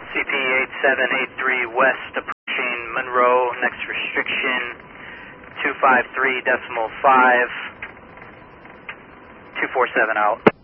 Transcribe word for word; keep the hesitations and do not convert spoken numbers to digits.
C P eight seven eight three west approaching Monroe, next restriction two five three decimal five, two four seven out.